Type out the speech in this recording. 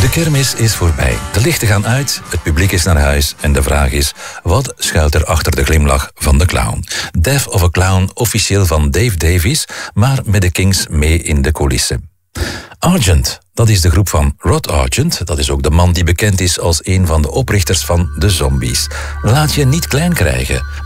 De kermis is voorbij. De lichten gaan uit, het publiek is naar huis en de vraag is: wat schuilt er achter de glimlach van de clown? Death of a Clown, officieel van Dave Davies, maar met de Kings mee in de coulissen. Argent, dat is de groep van Rod Argent. Dat is ook de man die bekend is als een van de oprichters van de Zombies. Laat je niet klein krijgen.